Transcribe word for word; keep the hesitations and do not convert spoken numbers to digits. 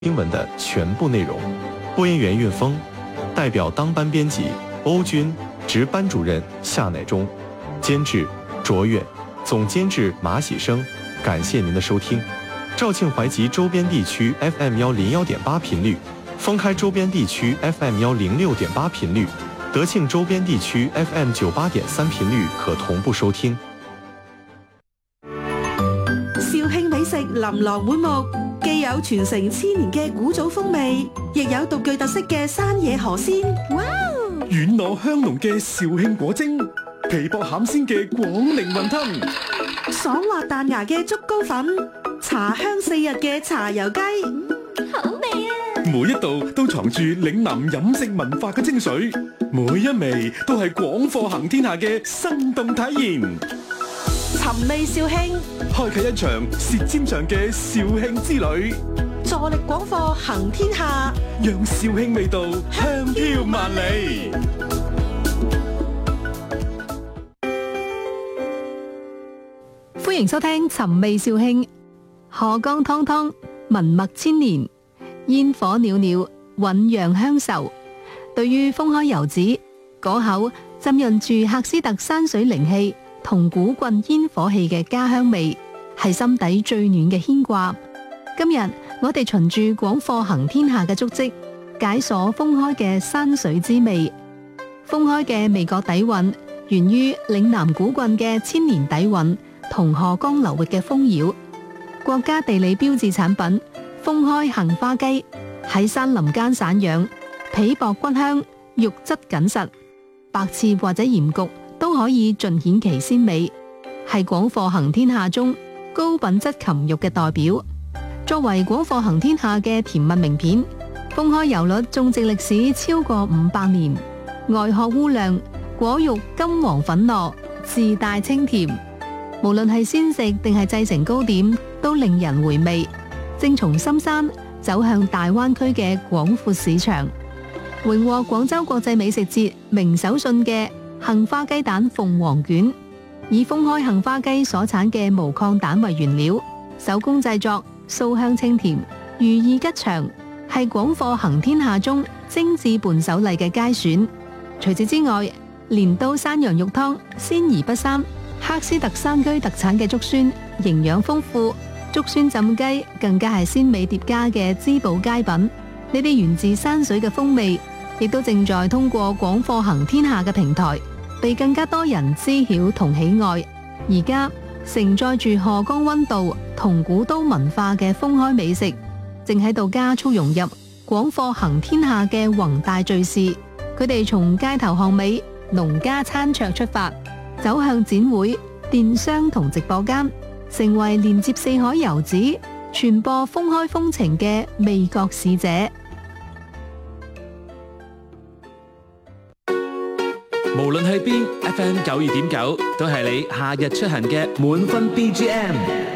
英文的全部内容。播音员运峰，代表当班编辑欧军，值班主任夏乃忠，监制卓越，总监制马喜生。感谢您的收听。肇庆淮吉周边地区 F M 幺零幺点八频率，封开周边地区 F M 幺零六点八频率，德庆周边地區 F M 九八點三頻率可同步收聽。 肇慶美食琳琅滿目，既有傳承千年嘅古早風味，亦有獨具特色嘅山野河鮮。哇！ 軟糯香濃嘅肇慶果蒸，皮薄餡鮮嘅廣寧雲吞， 爽滑彈牙嘅竹糕粉，茶香四溢嘅茶油雞。 好味啊！ 每一道都藏住嶺南飲食文化嘅精髓，每一味都係廣貨行天下嘅生動體驗。 尋味肇慶， 開啟一場舌尖上嘅肇慶之旅， 助力廣貨行天下， 讓肇慶味道香飄萬里。 歡迎收聽尋味肇慶。河江湯湯，文脈千年；煙火裊裊，醞釀鄉愁。對於封開遊子，嗰口浸潤住喀斯特山水靈氣同古棍煙火氣嘅家鄉味，係心底最暖嘅牽掛。今日我哋循住廣貨行天下嘅足跡，解鎖封開嘅山水之味。封開嘅味覺底蘊，源於嶺南古棍嘅千年底蘊同河江流域嘅豐饒。國家地理標誌產品封開杏花雞喺山林間散養，皮薄骨香，肉質緊實，白切或者鹽焗都可以盡顯其鮮美，係廣貨行天下中高品質禽肉嘅代表。作為廣貨行天下嘅甜蜜名片，封開油栗種植歷史超過五百年，外殼烏亮，果肉金黃粉糯，自帶清甜。無論係鮮食定係製成糕點，都令人回味。正從深山走向大灣區嘅廣闊市場，榮獲廣州國際美食節名手信嘅杏花雞蛋鳳凰卷，以封開杏花雞所產嘅無抗蛋為原料，手工製作，酥香清甜，寓意吉祥，係廣貨行天下中精緻伴手禮嘅佳選。除此之外，鐮刀山羊肉湯鮮而不膻，喀斯特山區特產嘅竹蓀營養豐富，竹蓀浸雞更加係鮮美疊加嘅滋補佳品。呢啲源自山水嘅風味，亦都正在通過廣貨行天下嘅平台，被更加多人知曉同喜愛。而家承載住河江溫度同古都文化嘅封開美食，正喺度加速融入廣貨行天下嘅宏大敘事。佢哋從街頭巷尾、農家餐桌出發，走向展會、電商同直播間，成為連接四海遊子、傳播封開風情嘅味覺使者。 無論去邊 ，F M 九二點九都係你夏日出行嘅滿分 B G M。